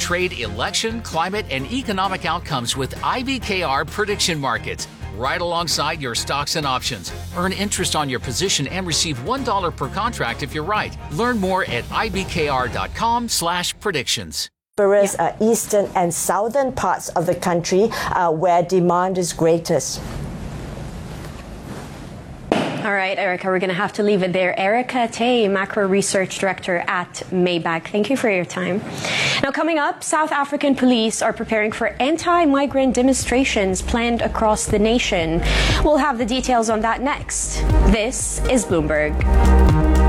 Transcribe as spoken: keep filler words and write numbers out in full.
trade, election, climate, and economic outcomes with I B K R prediction markets, right alongside your stocks and options. Earn interest on your position and receive one dollar per contract if you're right. Learn more at I B K R dot com slash predictions. Whereas uh, eastern and southern parts of the country uh, where demand is greatest. All right, Erica, we're going to have to leave it there. Erica Tay, Macro Research Director at Maybank. Thank you for your time. Now, coming up, South African police are preparing for anti-migrant demonstrations planned across the nation. We'll have the details on that next. This is Bloomberg.